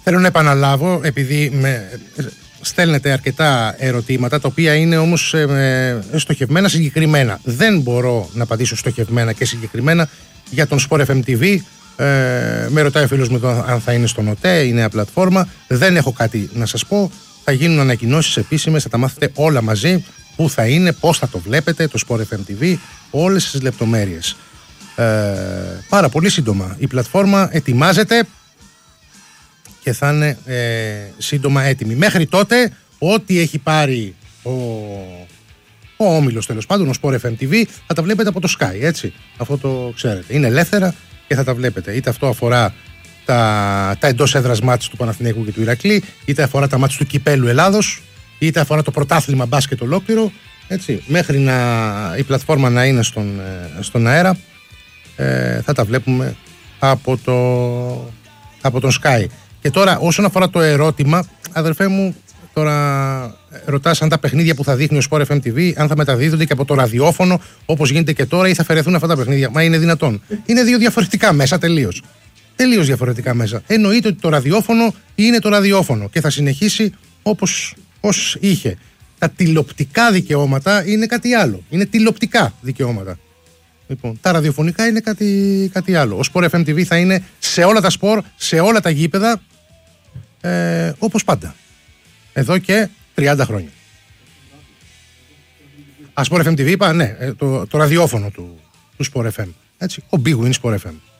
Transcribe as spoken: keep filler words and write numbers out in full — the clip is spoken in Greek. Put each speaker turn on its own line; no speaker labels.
Θέλω να επαναλάβω, επειδή με στέλνετε αρκετά ερωτήματα, τα οποία είναι όμως ε, ε, στοχευμένα συγκεκριμένα. Δεν μπορώ να απαντήσω στοχευμένα και συγκεκριμένα για τον Sport εφ εμ τι βι. Ε, με ρωτάει ο φίλος μου αν θα είναι στον ΟΤΕ, η νέα πλατφόρμα. Δεν έχω κάτι να σας πω. Θα γίνουν ανακοινώσεις επίσημες, θα τα μάθετε όλα μαζί. Πού θα είναι, πώς θα το βλέπετε, το Sport εφ εμ τι βι, όλες τις λεπτομέρειες. Ε, πάρα πολύ σύντομα. Η πλατφόρμα ετοιμάζεται και θα είναι ε, σύντομα έτοιμη. Μέχρι τότε, ό,τι έχει πάρει ο, ο όμιλος, τέλος πάντων, ο Sport εφ εμ τι βι, θα τα βλέπετε από το Sky, έτσι. Αυτό το ξέρετε. Είναι ελεύθερα και θα τα βλέπετε. Είτε αυτό αφορά τα, τα εντός έδρας μάτς του Παναθηναϊκού και του Ηρακλή, είτε αφορά τα μάτς του Κυπέλλου Ελλάδος, είτε αφορά το πρωτάθλημα μπάσκετ ολόκληρο. Έτσι. Μέχρι να, η πλατφόρμα να είναι στον, στον αέρα, ε, θα τα βλέπουμε από, το, από τον Sky. Και τώρα, όσον αφορά το ερώτημα, αδερφέ μου, τώρα ρωτάς αν τα παιχνίδια που θα δείχνει ο Sport εφ εμ τι βι, αν θα μεταδίδονται και από το ραδιόφωνο, όπως γίνεται και τώρα, ή θα αφαιρεθούν αυτά τα παιχνίδια. Μα είναι δυνατόν? Είναι δύο διαφορετικά μέσα, τελείως. Τελείως διαφορετικά μέσα. Εννοείται ότι το ραδιόφωνο είναι το ραδιόφωνο και θα συνεχίσει όπως, όπως είχε. Τα τηλεοπτικά δικαιώματα είναι κάτι άλλο. Είναι τηλεοπτικά δικαιώματα. Λοιπόν, τα ραδιοφωνικά είναι κάτι, κάτι άλλο. Ο Sport εφ εμ τι βι θα είναι σε όλα τα σπορ, σε όλα τα γήπεδα, ε, όπως πάντα. Εδώ και τριάντα χρόνια. Α, Sport εφ εμ τι βι είπα, ναι, το, το ραδιόφωνο του, του Sport εφ εμ. Έτσι, ο Big Win Sport εφ εμ.